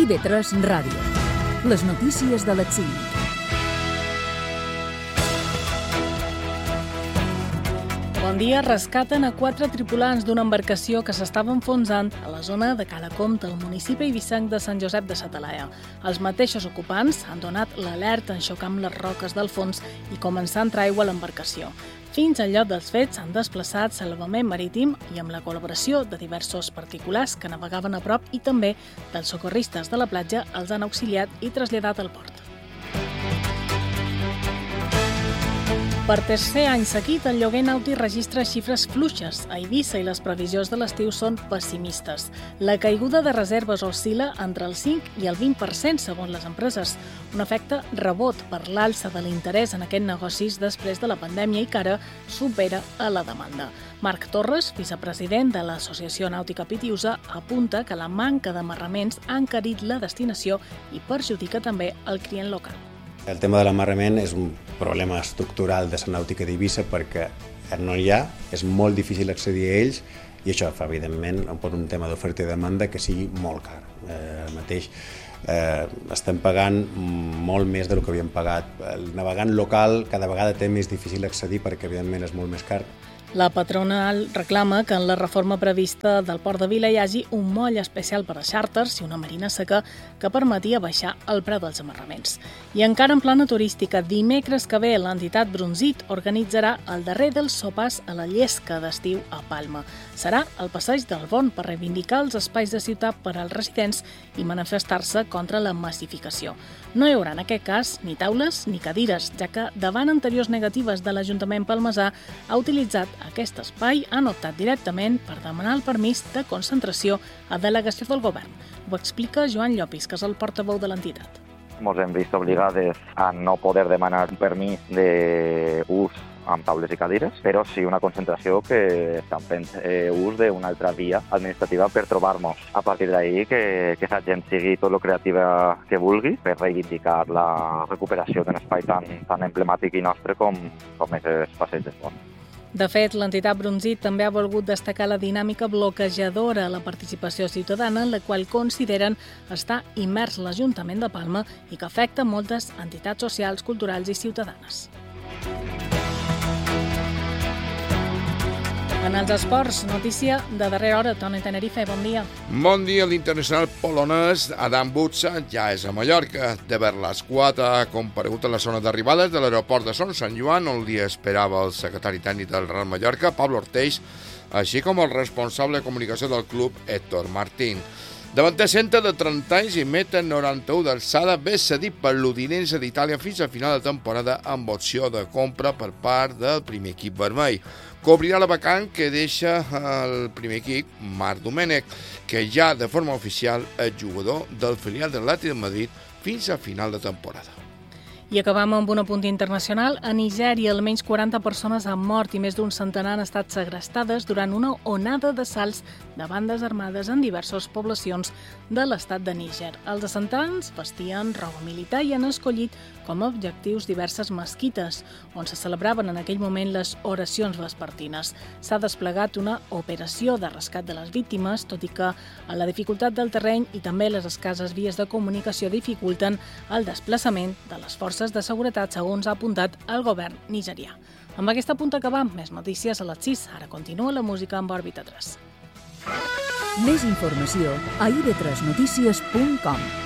IB3 Ràdio. Les notícies de les 5. Bon dia. Rescaten a 4 tripulants d'una embarcació que s'estava enfonsant a la zona de Cala Comte, al municipi eivissenc de Sant Josep de sa Talaia. Els mateixos ocupants han donat l'alerta en xocar amb les roques del fons i començar a entrar aigua a l'embarcació. Fins al lloc dels fets s'han desplaçat salvament marítim i amb la col·laboració de diversos particulars que navegaven a prop i també dels socorristes de la platja els han auxiliat i traslladat al port. Per tercer any seguit, el lloguer nàutic registra xifres fluixes a Eivissa i les previsions de l'estiu són pessimistes. La caiguda de reserves oscil·la entre el 5 i el 20% segons les empreses, un efecte rebot per l'alça de l'interès en aquest negocis després de la pandèmia i que ara supera a la demanda. Marc Torres, vicepresident de l'Associació Nàutica Pitiusa, apunta que la manca d'amarraments ha encarit la destinació i perjudica també el client local. El tema de l'amarrament és un problema estructural de la nàutica d'Eivissa perquè no hi ha, és molt difícil accedir a ells i això fa, evidentment, per un tema d'oferta i demanda que sigui molt car. Mateix estem pagant molt més del que havíem pagat. El navegant local cada vegada té més difícil accedir perquè, evidentment, és molt més car. La patronal reclama que en la reforma prevista del Port de Vila hi hagi un moll especial per a xàrters i una marina seca que permetia baixar el preu dels amarraments. I encara en plana turística, dimecres que ve l'entitat Brunzit organitzarà el darrer dels sopars a la llesca d'estiu a Palma. Serà al passeig del Bon per reivindicar els espais de ciutat per als residents i manifestar-se contra la massificació. No hi haurà en aquest cas ni taules ni cadires, ja que davant anteriors negatives de l'Ajuntament palmesà ha utilitzat aquest espai, han optat directament per demanar el permís de concentració a delegació del govern. Ho explica Joan Llopis, que és el portaveu de l'entitat. Ens hem vist obligades a no poder demanar un permís d'ús amb taules i cadires, però sí una concentració que estan fent ús d'una altra via administrativa per trobar-nos. A partir d'ahir que la gent sigui tot el creativa que vulgui per reivindicar la recuperació d'un espai tan emblemàtic i nostre com és el passeig del Pont. De fet, l'entitat Brunzit també ha volgut destacar la dinàmica bloquejadora a la participació ciutadana en la qual consideren estar immers l'Ajuntament de Palma i que afecta moltes entitats socials, culturals i ciutadanes. En els esports, notícia de darrera hora. Toni Tenerife, bon dia. Bon dia. L'internacional polonès Adam Butza ja és a Mallorca. De les 4 ha comparegut a la zona d'arribades de l'aeroport de Son Sant Joan, on li esperava el secretari tècnic del Real Mallorca, Pablo Orteix, així com el responsable de comunicació del club, Héctor Martín. Davanter centre de 30 anys i meta 91 d'alçada, ve cedit per l'Udinese d'Itàlia fins a final de temporada amb opció de compra per part del primer equip vermell. Cobrirà la vacant que deixa el primer equip, Marc Domènech, que ja de forma oficial és jugador del filial de l'Atlètic de Madrid fins a final de temporada. I acabam amb un apunt internacional. A Nigèria, almenys 40 persones han mort i més d'un centenar han estat segrestades durant una onada d'assalts de bandes armades en diverses poblacions de l'estat de Níger. Els assaltants vestien roba militar i han escollit com a objectius diverses mesquites, on se celebraven en aquell moment les oracions vespertines. S'ha desplegat una operació de rescat de les víctimes, tot i que la dificultat del terreny i també les escasses vies de comunicació dificulten el desplaçament de les forces de seguretat, segons ha apuntat el govern nigerià. Amb aquesta punta acabam. Més notícies a les 6. Ara continua la música amb Òrbita 3. Més informació a ib3notícies.com.